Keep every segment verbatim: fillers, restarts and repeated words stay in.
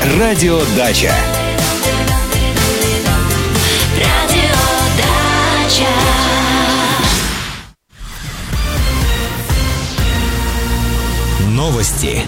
Радио Дача. Новости.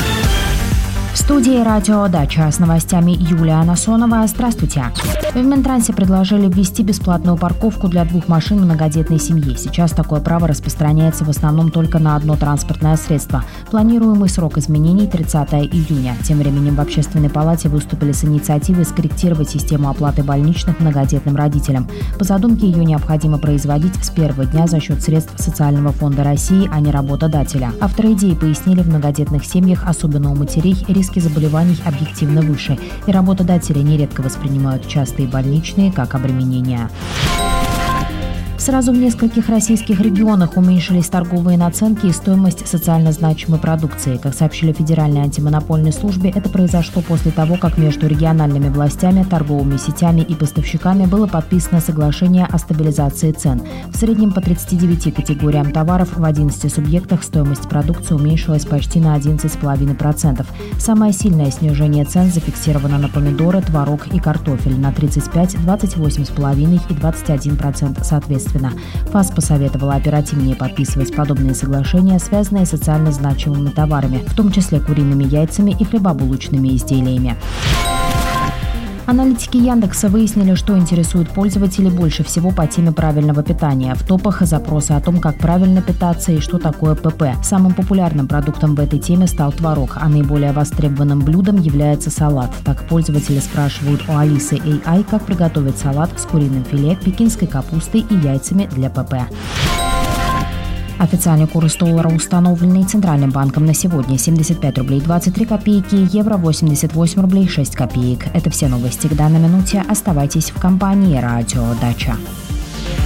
В студии «Радио Дача» с новостями Юлия Анасонова. Здравствуйте. В Минтрансе предложили ввести бесплатную парковку для двух машин в многодетной семье. Сейчас такое право распространяется в основном только на одно транспортное средство. Планируемый срок изменений – тридцатое июня. Тем временем в Общественной палате выступили с инициативой скорректировать систему оплаты больничных многодетным родителям. По задумке ее необходимо производить с первого дня за счет средств Социального фонда России, а не работодателя. Авторы идеи пояснили, в многодетных семьях, особенно у матерей, риски заболеваний объективно выше, и работодатели нередко воспринимают частые больничные как обременение. Сразу в нескольких российских регионах уменьшились торговые наценки и стоимость социально значимой продукции. Как сообщили в Федеральной антимонопольной службе, это произошло после того, как между региональными властями, торговыми сетями и поставщиками было подписано соглашение о стабилизации цен. В среднем по тридцати девяти категориям товаров в одиннадцати субъектах стоимость продукции уменьшилась почти на одиннадцать целых пять десятых процента. Самое сильное снижение цен зафиксировано на помидоры, творог и картофель на тридцать пять, двадцать восемь целых пять десятых и двадцать один процент соответственно. ФАС посоветовала оперативнее подписывать подобные соглашения, связанные с социально значимыми товарами, в том числе куриными яйцами и хлебобулочными изделиями. Аналитики Яндекса выяснили, что интересует пользователей больше всего по теме правильного питания. В топах запросы о том, как правильно питаться и что такое ПП. Самым популярным продуктом в этой теме стал творог, а наиболее востребованным блюдом является салат. Так пользователи спрашивают у Алисы эй ай, как приготовить салат с куриным филе, пекинской капустой и яйцами для ПП. Официальный курс доллара, установленный Центральным банком на сегодня, семьдесят пять рублей двадцать три копейки, евро восемьдесят восемь рублей шесть копеек. Это все новости к данной минуте. Оставайтесь в компании «Радио Дача».